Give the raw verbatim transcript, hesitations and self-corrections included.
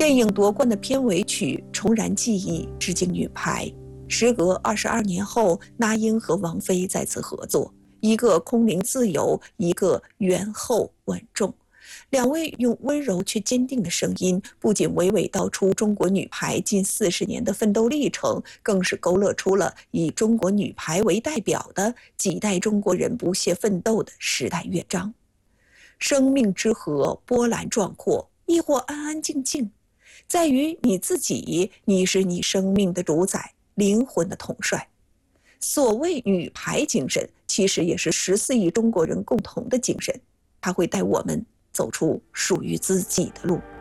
电影夺冠的片尾曲《重燃记忆》致敬女排。时隔二十二年后，那英和王菲再次合作，一个空灵自由，一个圆厚稳重。两位用温柔却坚定的声音，不仅娓娓道出中国女排近四十年的奋斗历程，更是勾勒出了以中国女排为代表的几代中国人不懈奋斗的时代乐章。生命之河波澜壮阔，亦或安安静静，在于你自己，你是你生命的主宰，灵魂的统帅。所谓女排精神，其实也是十四亿中国人共同的精神，它会带我们走出属于自己的路。